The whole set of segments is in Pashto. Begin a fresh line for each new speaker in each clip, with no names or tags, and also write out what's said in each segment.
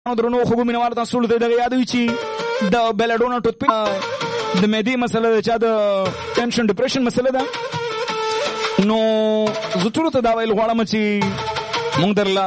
درنو خو مینوال تاسو ته دغه یاد وي چې د بیلاډونا ټوت د معدې مسله ده، چا د ټینشن ډیپریشن مسله ده. نو زه ټول ته دا ویل غواړم چې موږ درلا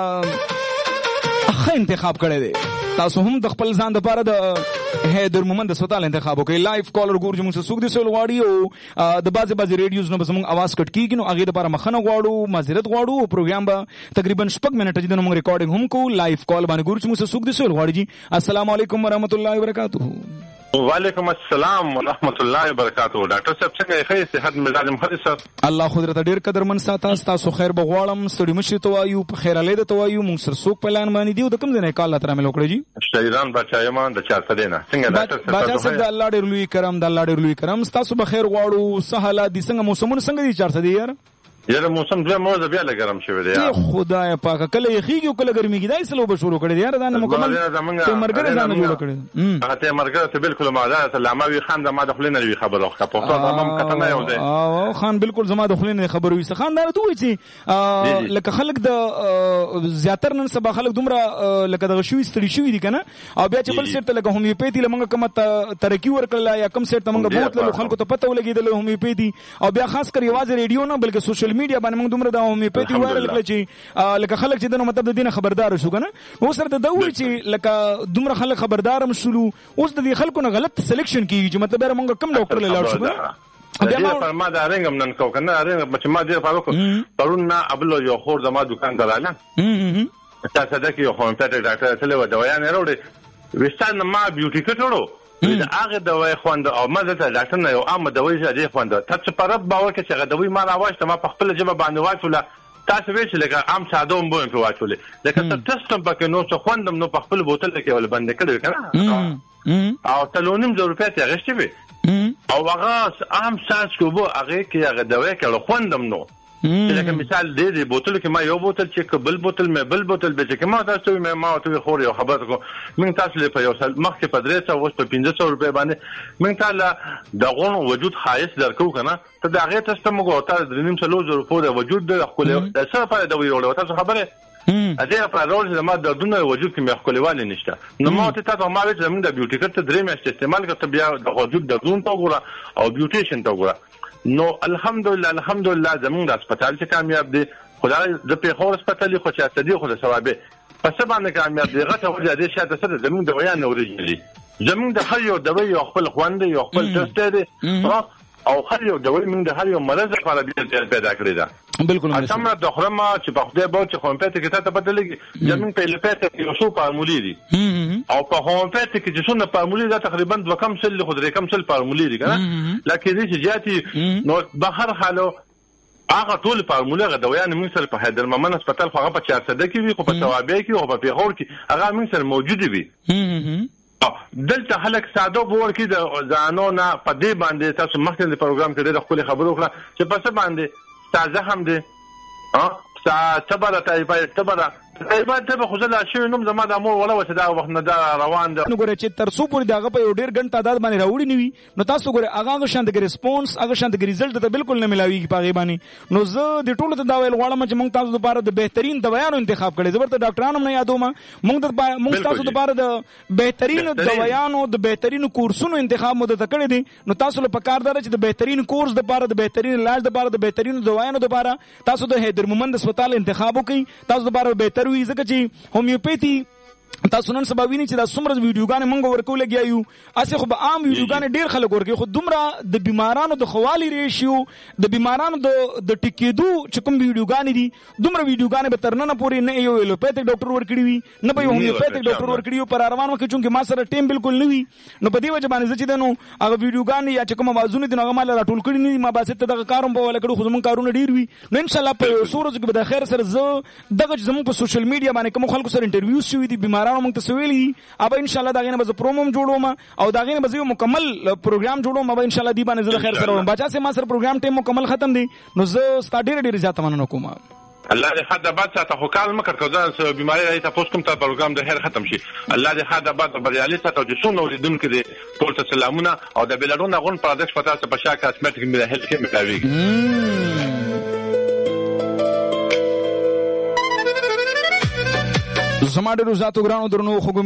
ښه انتخاب کړی دی. تاسو هم د خپل ځان لپاره د حیدر مومند هسپتال انتخاب وکړئ. لایف کالر ګور چې موږ څوک دي سول غواړي او د بعضې ریډیوز نه به زموږ اواز کټ کېږي، نو هغې دپاره مخنه غواړو، معذرت غواړو. پروګرام به تقریبا 6 منټه چې موږ ریکارډینګ هم کوو. لایف کال باندې ګور چې موږ څوک دي سول غواړي. جی السلام علیکم ورحمۃ اللہ وبرکاتہ.
وعلیکم السلام ورحمۃ اللہ وبرکاتہ. ډاکټر صاحب څنګه یې؟ صحت مزاج مخدي سر
الله خدای ته ډیر قدرمن ساته. تاسو خیر بغواړم، ستړي مشي ته وایو، په خیر اله ته وایو. موږ سر څوک پلان باندې دیو د کوم ځای نه کال تر مې لوکړی جی
شهیدان بچایمان د 400 نه څنګه ډاکټر
صاحب د الله ډیر لوی کرم، د الله ډیر لوی کرم. تاسو به خیر غواړو. سهاله دي څنګه موسمونه څنګه دي 400 یار؟
یاره موسم دوه موزه بیا لګرم شوی دی.
خدای پاک کله یخیږي کله ګرميږي. دای سلو به شروع کړی دی یار. دا نه مکمل ته مرګره ځان جوړ کړی.
هغه ته مرګره ته بالکل ماده سلاموي خان د ما د خلینو وی خبر واخه په خپل هم کته نه یو دی.
او خان بالکل زما د خلینو خبر وي. خان دا ته وی چې لکه خلک د زیاتر نن سبا خلک دومره لکه د غشوي ستړي شوی دي کنه، او بیا چې بل سیټ ته لکه هومیوپیثي لمنګه کومه ترقی ورکړل یا کم سیټ ته موږ بوتل خلکو ته پته ولګیدل هومیوپیثي، او بیا خاص کر یوازې ریډیو نه بلکې سوشل میډیا باندې موږ دومره دا هومیوپیثي وایرل کړل چې لکه خلک چې دنه مطلب د دینه خبردار شو کنه. نو سره د دوی چې لکه دومره خلک خبردار مشلو، اوس د دې خلکو نه غلط سلیکشن کیږي چې مطلب موږ کم ډاکټر لاړ شو.
بیا فرما دا رنګم نن کو کنه رنګ چې ما دې فاروق پرون نه ابل یو خور د ما دکان دراله تاسو دا کې خو په ډاکټر سره و دوايا نه وروړي وستان ما بیوټی کټړو دا هغه دوايا خوند او مزه ته ډاکټر نه یو عام دوايا دې خوند ته په رب باور کې چې هغه دوايا ما راوښته ما په خپل جبه باندې واچوله. تاسو وی چې لکه عام ساده هم به واچولې لکه ته ټسټم پکې نو څه خوندم نو په خپل بوتل کې ول بند کړی کنه او تلونیم ضرورت یې غشتي وي او هغه عام ساس کو بو هغه کې هغه دوايا کې خوندم نو لکه مثال دې بوتل کې ما یو بوتل چې بل بوتل مې بل بوتل به چې ما تاسو مې ما ته خور یو خبر کو من تاسو له په یو سال مخکې په 300 او په 500 روپے باندې من تعالی د غون وجود خاص درکو کنه ته دا غیر تاسو موږ ته د نیم سلو زرو په وجود د خپل د سره په د ویولو تاسو خبره اځه په رول چې ما د دونه وجود کې مې خپلوالي نشته. نو ما ته تاسو ما ویل زموږ د بیوټی کټ درې مې استعمال کړ بیا د وجود د دون ته وګوره او بیوټیشن ته وګوره. نو الحمدلله زمونږ د هسپتال چې کامیاب دي خدای د پیښور هسپتال خو چې صدیق خو د ثوابه پس باندې کامیاب دي. غته وجه دې شاته سره زمونږ د ویان اوریجنلی زمونږ د هر یو دوايي یو خپل خوند یو خپل ټسټ دی او هر یو دوايي موږ د هر یو مرض لپاره بیا پیدا کړی دا. بالکل اته د خرما چې په خدای به چې هومیوپیثي کې ته بدلېږي زمونږ په لپاره کې یو څو فارمولې دي او په هومیوپیثي کې چې څونه فارمولې ده تقریبا 2 کم سل خو 3 کم سل فارمولې دي کنه، لکه دې چې جاتي نو بهر حالو هغه ټول فارموله غو دوايان موږ سره په حیدر مومند هسپتال خو په 400 کې وي، خو په ثوابه کې او په پیښور کې هغه موږ سره موجود وي. دلته خلک ساده بور کې د ځانو نه په دې باندې تاسو مخکې د پروګرام کې د خپل خبرو وکړه چې په څه باندې تازه هم دي تبره تبره ته خو زله شي نوم زما د امور ولا وسه دا وخت نه دا روان ده.
نو ګوره چې تر څو پورې دغه په یو ډیر غن تعداد باندې راوړي نیوي نو تاسو ګوره هغه شاندګ ریسپانس هغه شاندګ ریزلټ ته بالکل نه ملاويږي پاغي باندې. نو زه د ټولو ته دا ویل غواړم چې موږ تاسو لپاره د بهترین دوايانو انتخاب کړي. زبرته ډاکټرانو نه یادوم موږ تاسو لپاره د بهترین دوايانو د بهترین کورسونو انتخاب مو ته کړی دي. نو تاسو له پکار دار چې د بهترین کورس د لپاره د بهترین علاج د لپاره د بهترین دوايانو لپاره تاسو د حیدر مومند هسپتال انتخاب وکړئ. تاسو لپاره بهتر وي ځکه چې هومیوپیثي تاسو نن سبا ویني چې دا څومره ویډیوګانې موږ ورکو لګیایو اسه خو به عام ویډیوګانې ډیر خلک ورکوي، خو دومره د بیمارانو د خوالي ریشیو د بیمارانو د ټیکېدو چې کوم ویډیوګانې دي دومره ویډیوګانې به تر نن پورې نه یو ایلوپیتھک ډاکټر ورکړي وي نه به هومیوپیتھک ډاکټر ورکړي وي. پر روان وخت چې ما سره ټیم بالکل نه وي نو په دې وجه باندې چې دنو هغه ویډیوګانې یا چې کوم आवाजونه دي هغه مال راټول کړي نه ما باسه ته دغه کاروم په ولا کړو خو زمون کارونه ډیر وي. نو ان شاء الله په سورج کې به د خیر سره زه دغه زمون په سوشل میډیا باندې کوم خلکو سره انټرویوز شوي دي بیمارانو موږ ته سویلي ابا ان شاء الله داغه نه به پروموم جوړوم او داغه نه به یو مکمل پروګرام جوړوم. ابا ان شاء الله دی باندې زه خیر سره وم بچا سه ما سره پروګرام ټیم مکمل ختم دي نو زه ستاره ډیر زیات مننه کوم.
الله دې حد بعد ساته خو کال مکر کوزان بیماری راځي تاسو کوم ته پروګرام د هر ختم شي. الله دې حد بعد بریالي ساته چې څو نو لیدونکو دې ټول ته سلامونه او د بلډون غون پرادکټ پتا څه په شاکه اسمټیک مې هیلث کې متاوي.
زما ډیرو ذاتو ګرانو درنو خو